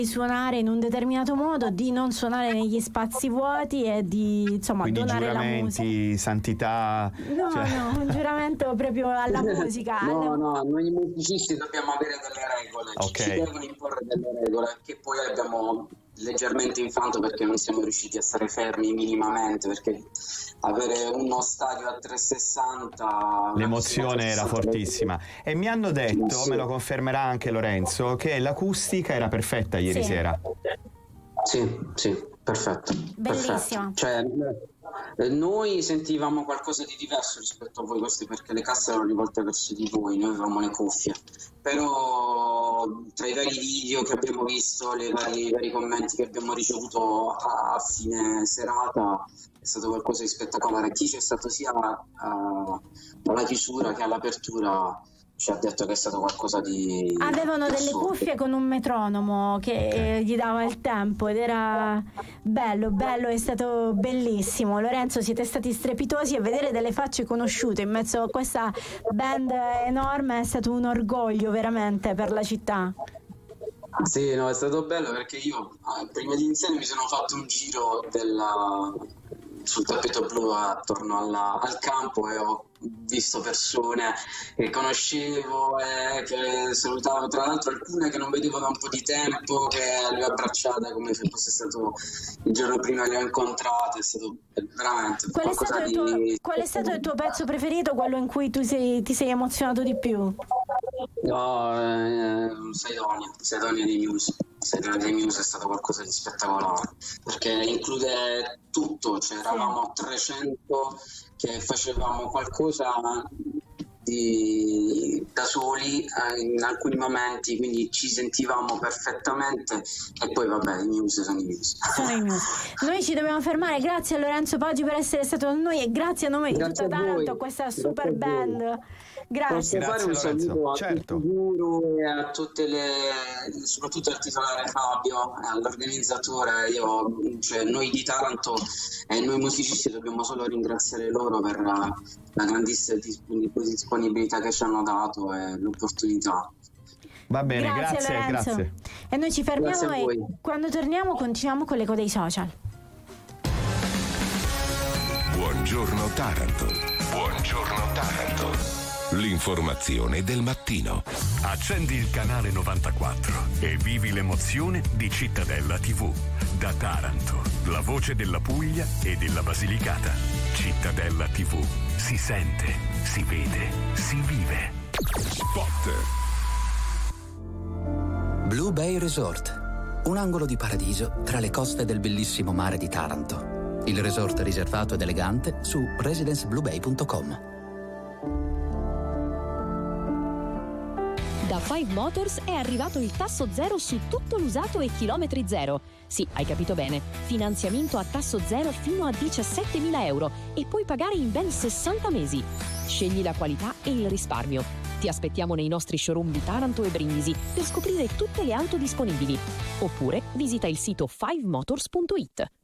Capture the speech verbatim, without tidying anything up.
di suonare in un determinato modo, di non suonare negli spazi vuoti e di insomma Quindi donare la musica. santità. No, cioè... no, un giuramento proprio alla musica. No, alla... no, noi musicisti dobbiamo avere delle regole, Okay. ci devono imporre delle regole che poi abbiamo leggermente infranto perché non siamo riusciti a stare fermi minimamente, perché avere uno stadio a trecentosessanta L'emozione era fortissima e mi hanno detto, Sì. me lo confermerà anche Lorenzo, che l'acustica era perfetta ieri Sì. sera. Sì, sì, perfetto. Bellissima. perfetto. Cioè, eh, noi sentivamo qualcosa di diverso rispetto a voi, questi perché le casse erano rivolte verso di voi, noi avevamo le cuffie. Però tra i vari video che abbiamo visto, le vari, i vari commenti che abbiamo ricevuto a, a fine serata, è stato qualcosa di spettacolare. Chi c'è stato sia uh, alla chiusura che all'apertura ci ha detto che è stato qualcosa di Avevano di delle assurdo. cuffie con un metronomo che eh, gli dava il tempo ed era bello, bello, è stato bellissimo. Lorenzo, siete stati strepitosi e vedere delle facce conosciute in mezzo a questa band enorme è stato un orgoglio veramente per la città. Sì, no, è stato bello perché io ah, prima di iniziare mi sono fatto un giro della, sul tappeto blu attorno alla, al campo e ho visto persone che conoscevo e che salutavo, tra l'altro alcune che non vedevo da un po' di tempo, che le ho abbracciate come se fosse stato il giorno prima che le ho incontrate. È stato veramente Qual è, qualcosa stato il tuo, di... qual è stato il tuo pezzo preferito, quello in cui tu sei, ti sei emozionato di più? No, eh, Saidonia, Saidonia dei Muse. Saidonia dei Muse è stato qualcosa di spettacolare perché include tutto, cioè eravamo trecento che facevamo qualcosa di, da soli eh, in alcuni momenti, quindi ci sentivamo perfettamente e poi vabbè, i Muse sono i Muse. Sono i Muse. Noi ci dobbiamo fermare, grazie a Lorenzo Poggi per essere stato con noi e grazie a nome di Grazie tutta a voi. Taranto, questa Grazie super a voi. band. Grazie. Posso Grazie, fare un Lorenzo. saluto a Certo. tutti Guru e a tutte le, soprattutto al titolare Fabio, all'organizzatore. Io, cioè, noi di Taranto e noi musicisti dobbiamo solo ringraziare loro per la, la grandissima disponibilità che ci hanno dato e l'opportunità. Va bene, Grazie, grazie, Lorenzo. grazie. E noi ci fermiamo Grazie a e voi. quando torniamo continuiamo con l'eco dei social. Buongiorno Taranto. Buongiorno Taranto. L'informazione del mattino. Accendi il canale novantaquattro e vivi l'emozione di Cittadella tivù. Da Taranto, la voce della Puglia e della Basilicata. Cittadella tivù. Si sente, si vede, si vive. Spot. Blue Bay Resort, un angolo di paradiso tra le coste del bellissimo mare di Taranto. Il resort riservato ed elegante su residence blue bay punto com. Da Five Motors è arrivato il tasso zero su tutto l'usato e chilometri zero. Sì, hai capito bene. Finanziamento a tasso zero fino a diciassettemila euro e puoi pagare in ben sessanta mesi. Scegli la qualità e il risparmio. Ti aspettiamo nei nostri showroom di Taranto e Brindisi per scoprire tutte le auto disponibili. Oppure visita il sito five motors punto it.